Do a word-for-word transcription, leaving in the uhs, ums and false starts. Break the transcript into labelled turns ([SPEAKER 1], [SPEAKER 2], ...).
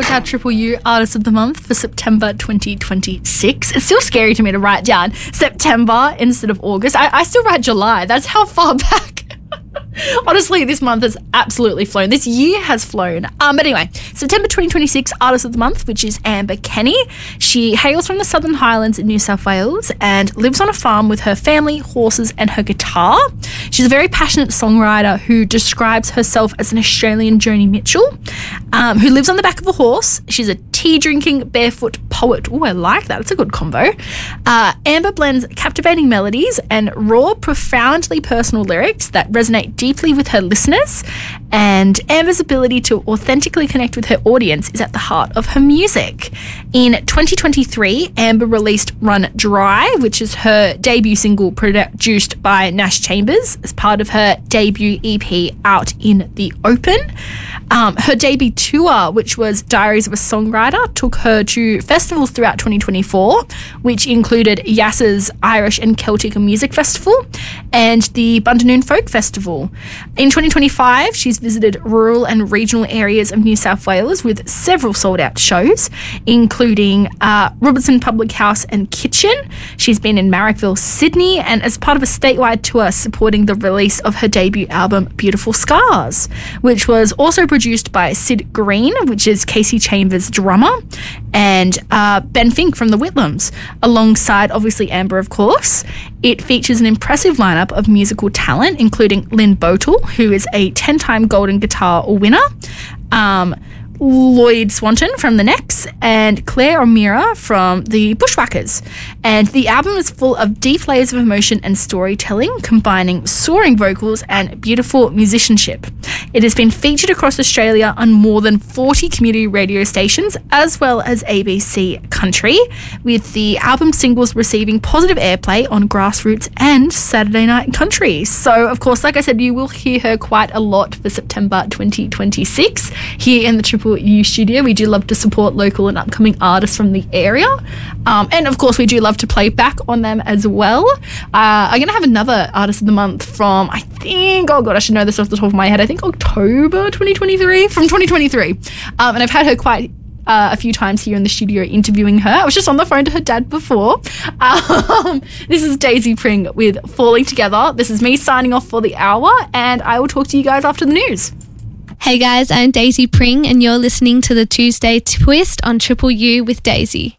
[SPEAKER 1] is our Triple U Artist of the Month for September twenty twenty-six. It's still scary to me to write down September instead of August. I, I still write July. That's how far back. Honestly, this month has absolutely flown. This year has flown. Um, but anyway, September twenty twenty-six Artist of the Month, which is Amber Kenny. She hails from the Southern Highlands in New South Wales and lives on a farm with her family, horses, and her guitar. She's a very passionate songwriter who describes herself as an Australian Joni Mitchell, um, who lives on the back of a horse. She's a tea-drinking, barefoot poet. Oh, I like that. It's a good combo. Uh, Amber blends captivating melodies and raw, profoundly personal lyrics that resonate deeply with her listeners, and Amber's ability to authentically connect with her audience is at the heart of her music. In twenty twenty-three, Amber released Run Dry, which is her debut single produced by Nash Chambers as part of her debut E P Out in the Open. Um, her debut tour, which was Diaries of a Songwriter, took her to festivals throughout twenty twenty-four, which included Yass's Irish and Celtic Music Festival and the Bundanoon Folk Festival. In twenty twenty-five, she's visited rural and regional areas of New South Wales with several sold-out shows, including uh, Robertson Public House and Kitchen. She's been in Marrickville, Sydney, and as part of a statewide tour supporting the release of her debut album, Beautiful Scars, which was also produced by Sid Green, which is Casey Chambers' drummer, and uh, Ben Fink from the Whitlams, alongside, obviously, Amber, of course. It features an impressive lineup of musical talent, including Lynn Botel, who is a ten-time Golden Guitar winner, um, Lloyd Swanton from The Necks, and Claire O'Meara from the Bushwhackers. And the album is full of deep layers of emotion and storytelling, combining soaring vocals and beautiful musicianship. It has been featured across Australia on more than forty community radio stations, as well as A B C Country, with the album singles receiving positive airplay on Grassroots and Saturday Night Country. So, of course, like I said, you will hear her quite a lot for September twenty twenty-six here in the Triple U studio. We do love to support local and upcoming artists from the area. Um, and, of course, we do love to play back on them as well. Uh, I'm going to have another Artist of the Month from, I think, oh, God, I should know this off the top of my head, I think October twenty twenty-three, from twenty twenty-three. Um, and I've had her quite Uh, a few times here in the studio interviewing her. I was just on the phone to her dad before. Um, this is Daisy Pring with Falling Together. This is me signing off for the hour, and I will talk to you guys after the news.
[SPEAKER 2] Hey guys, I'm Daisy Pring, and you're listening to the Tuesday Twist on Triple U with Daisy.